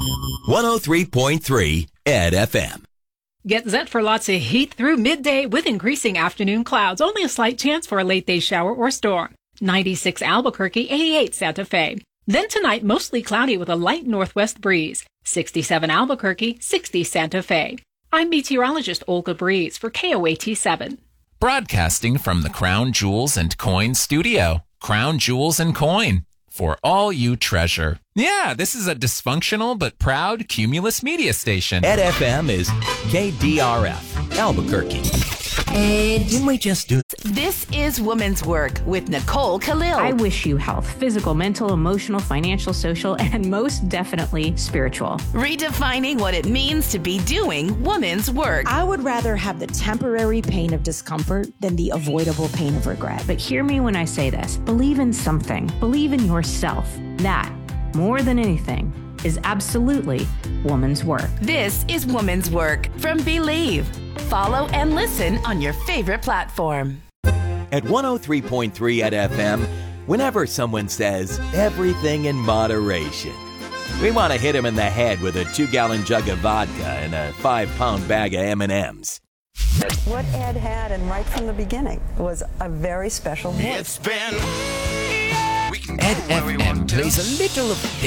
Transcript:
103.3 Ed FM. Get set for lots of heat through midday with increasing afternoon clouds. Only a slight chance for a late day shower or storm. 96 Albuquerque, 88 Santa Fe. Then tonight, mostly cloudy with a light northwest breeze. 67 Albuquerque, 60 Santa Fe. I'm meteorologist Olga Breeze for KOAT 7. Broadcasting from the Crown Jewels and Coin studio. Crown Jewels and Coin. For all you treasure. Yeah, this is a dysfunctional but proud Cumulus media station. Ed FM is KDRF, Albuquerque. Didn't we just do... This is Woman's Work with Nicole Khalil. I wish you health, physical, mental, emotional, financial, social, and most definitely spiritual. Redefining what it means to be doing woman's work. I would rather have the temporary pain of discomfort than the avoidable pain of regret. But hear me when I say this. Believe in something. Believe in yourself. That, more than anything, is absolutely woman's work. This is Woman's Work from Believe. Follow and listen on your favorite platform. At 103.3 at FM, whenever someone says everything in moderation, we want to hit them in the head with a 2-gallon jug of vodka and a 5-pound bag of M&Ms. What Ed had, and right from the beginning, was a very special voice. Ed FM plays a little of